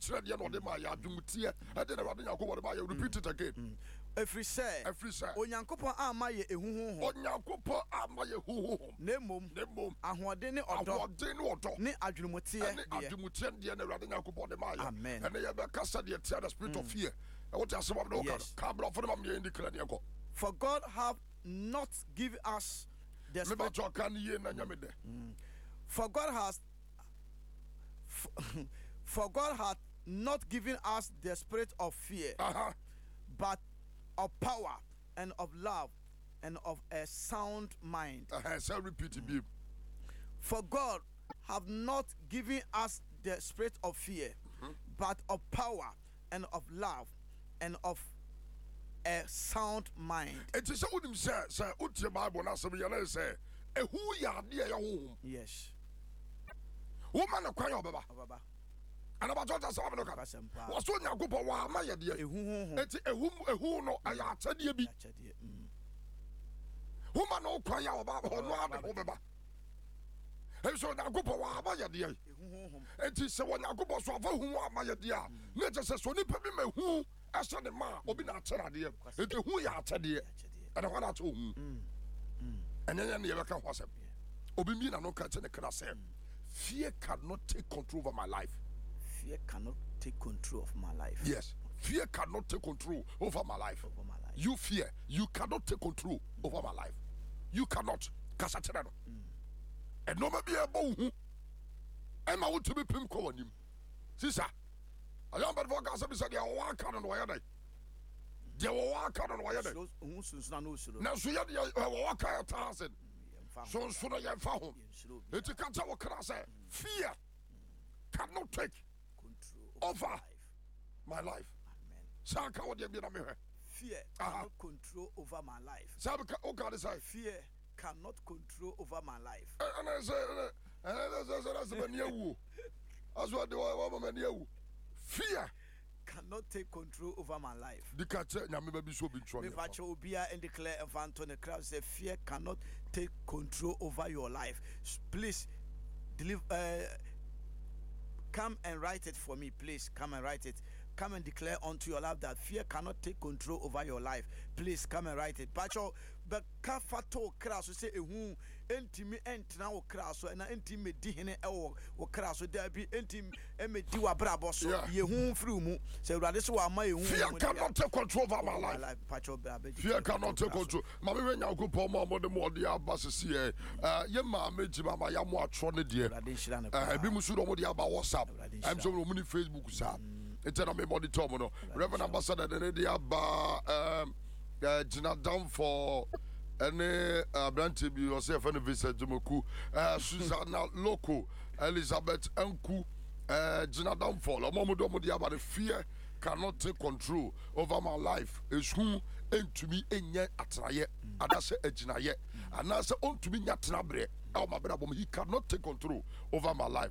kyerɛ deɛ na ɔde ma yɛ adwumuteɛ ɛde na Awurade Nyankopɔn de ma yɛ. Repeat it again. Ɛfiri sɛ Onyankopɔn ama yɛ ehu honhom. Onyankopɔn ama yɛ hu honhom. Na mmom ahoɔden ne ɔdɔ ne adwumuteɛ ne adwumuteɛ deɛ na Awurade Nyankopɔn de ma yɛ. Amen. Ɛnna yɛbɛka sɛ deɛ tia the spirit of fear. Ɛwɔ te asɛm abɛde wɔka. Ka abrɔfo no ma me yɛ ndi kra ne yɛkɔ. For God have not given us the spirit. For God hath not given us the spirit of fear, but of power and of love and of a sound mind. So repeat it. For God have not given us the spirit of fear, but of power and of love and of a sound mind. It is so him say utie Bible na say yele say ehu ya de ya honhom. Yes. Woman akwan obaba. Ana ba tota say obaba ka. Wo so Nyankopɔn wa ma ye de. Ehu honhom. Eti ehu no aya akyade bi. Woman no kwan ya obaba ono ade obaba. Ebi so Nyankopɔn wa ma ye de. Ehu honhom. Eti se wo Nyankopɔn so afa hu wa ma ye de a. Na je se so nipa bi ma hu asa de ma obi na akyere ade. Eti hu ya akyade. Ana wana to hu. Enye ne ye beka ho asem. Obi mi na no ka kyene kra say fear cannot take control over my life. Fear cannot take control of my life. Yes. Fear cannot take control over my life. You fear. You cannot take control over my life. You cannot. Kasaterano. And no maybe a bow. Emma want to be pim on him. Sister. I am but for Gaza said they are walking on wire day. They were walking on wire day. Now, so you are walking at 1,000. So sooner you found it. You can't tell what can I say. Fear cannot take control over my life. Amen. Saka what you be na me. Fear cannot control over my life. Saka o God say fear cannot control over my life. And I say that's the near. As what the woman near. Fear cannot take control over my life. The catcher nyame be so be trying. Me vache obia and declare evanto ne crowd say fear cannot take control over your life. Please come and write it for me. Please come and write it. Come and declare unto your life that fear cannot take control over your life. Please come and write it. Pacho but kafato kraso say ehu entimi entina wo kraso na entimi di hene ewo wo kraso da bi entimi emedi wa brabo so yehu firi mu say urade so wa ma ehu. Fear cannot take control over my life. Pacho fear cannot take control. Ma me Nyankopɔn ma mo de mo de abasese ye ma meji ma ya mo atro ne de bi musu do mo de aba WhatsApp I'm so mo ni Facebook sa etena me body tom no Reverend Ambassador de de aba Gina down for any branch bi yourself and visit Jumoku Susanna Loco Elizabeth Enku Gina down for omo do mo de aba the fear cannot take control over my life. Is who to me enye atraye adase aginaye anase ontumi nya tenabre e ma bra bom he cannot take control over my life.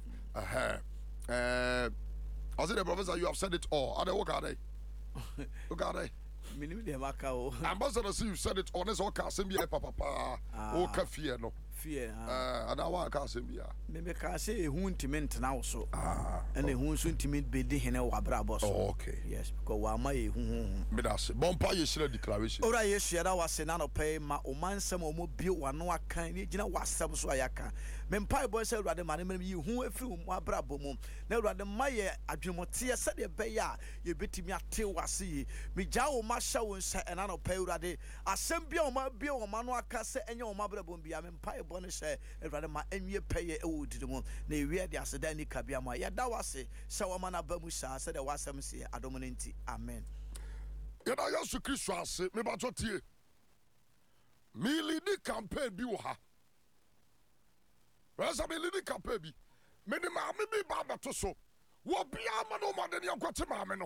I said, Professor, you have said it all. Are they okay? Okay. Ambassador, see you said it all. Let's all cast him here, papa. Okay, fear no. Fear. And I want to cast him here. Maybe can say who intimate now so. And the who intimate be the hene wa brabo so. Okay. Yes, because wa ma ye hu. Me da se. Bon pa ye share declaration. Ora ye share da was na no pay ma o man sem o mo bi wa no aka ni gina wasem so ayaka. Me mpa boy say urade ma ne yi hu afiri mo abrabo mo. Na urade ma ye adwemote se de be ya ye betimi ate wase yi. Me ja o ma sha won se na no pay urade. Asem bia o ma bia o ma no aka se enye o ma brabo bia me mpa bone say urade ma enwie peye e wodiri mo. Na ewie de aseda ni kabia ma ya da wase se wo ma na ba mu sa se de wasem se adom ne nti. Amen. Yada Yesu Kristo ase me ba totie. Me lead campaign bi wo ha. Rasa me lead campaign bi. Me ni ma me bi ba ba to so. Wo bia ma no ma de yakwate ma me no.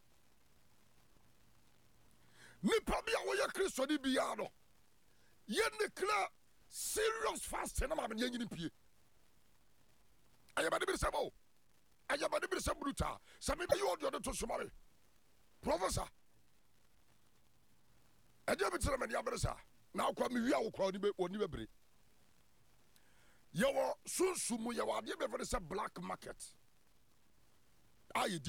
Nipa bia wo ye Kristo ni bia no. Ye declare serious fasting na ma me nyini pie. Ayaba de bi sebo. Ayaba de bi sebo bruta. Sa me be yo de to so ma me. Professor Eje bi tere me ya beresa na akwa me wi awokwa oni bebre ye wo sunsumu ye wo ade be very say black market aye